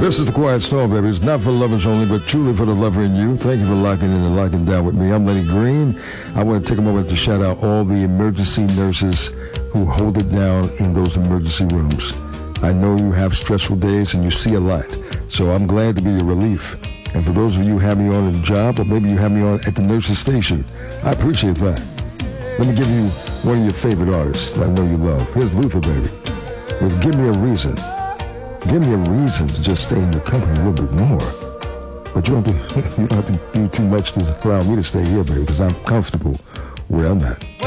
This is the Quiet Storm, baby. It's not for lovers only, but truly for the lover in you. Thank you for locking in and locking down with me. I'm Lenny Green. I want to take a moment to shout out all the emergency nurses who hold it down in those emergency rooms. I know you have stressful days and you see a lot, so I'm glad to be a relief. And for those of you who have me on at the job, or maybe you have me on at the nurse's station, I appreciate that. Let me give you one of your favorite artists that I know you love. Here's Luther, baby. With Give Me a Reason. Give me a reason to just stay in your company a little bit more. But you don't have to do too much to allow me to stay here, baby, because I'm comfortable where I'm at.